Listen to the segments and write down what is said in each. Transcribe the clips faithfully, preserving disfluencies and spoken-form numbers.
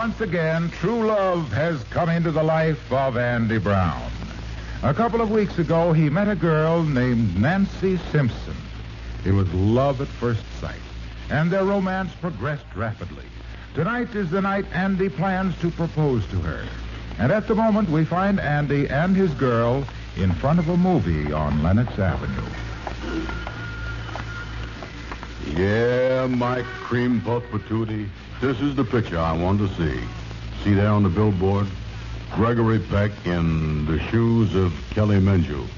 once again, true love has come into the life of Andy Brown. A couple of weeks ago, he met a girl named Nancy Simpson. It was love at first sight, and their romance progressed rapidly. Tonight is the night Andy plans to propose to her. And at the moment, we find Andy and his girl in front of a movie on Lenox Avenue. Yeah, Mike Cream Puff Patootie. This is the picture I want to see. See there on the billboard? Gregory Peck in the shoes of Kelly Menju.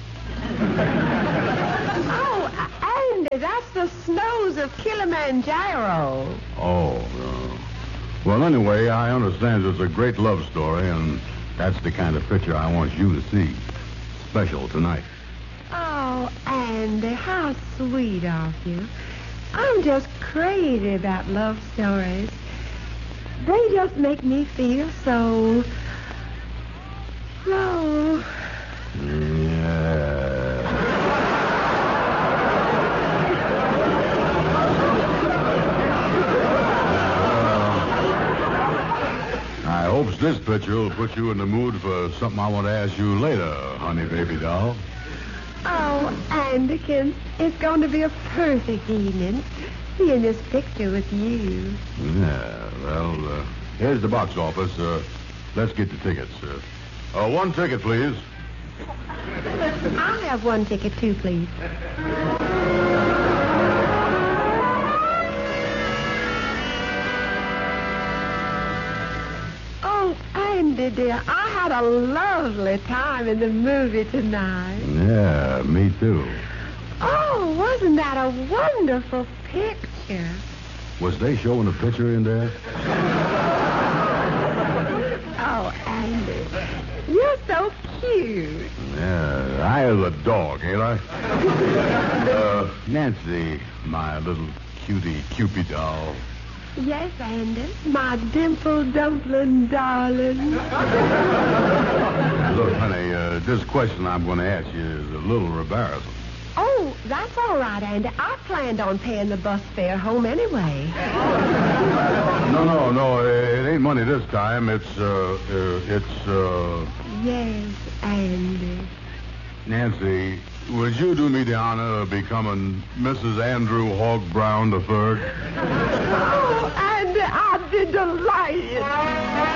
Oh, Andy, that's the snows of Kilimanjaro. Oh, uh, well, anyway, I understand it's a great love story, and that's the kind of picture I want you to see. Special tonight. Oh, Andy, how sweet of you. I'm just crazy about love stories. They just make me feel so... so... Yeah. I hope this picture will put you in the mood for something I want to ask you later, honey baby doll. Oh, Andykins, it's going to be a perfect evening seeing this picture with you. Yeah, well, uh, here's the box office. Uh, let's get the tickets. Uh, uh, one ticket, please. I'll have one ticket, too, please. Oh, Andy, dear, I had a lovely time in the movie tonight. Yeah, me too. Oh, wasn't that a wonderful picture? Was they showing a picture in there? Oh, Andy, you're so cute. Yeah, I is a dog, ain't I? uh, Nancy, my little cutie Cupid doll. Yes, Andy, my dimple dumpling darling. Look, honey, uh, this question I'm going to ask you is a little embarrassing. Oh, that's all right, Andy. I planned on paying the bus fare home anyway. No, no, no, it ain't money this time. It's, uh, uh it's, uh... Yes, Andy. Nancy, would you do me the honor of becoming Missus Andrew Hogg Brown the Third? Oh, Andy, I'd be delighted.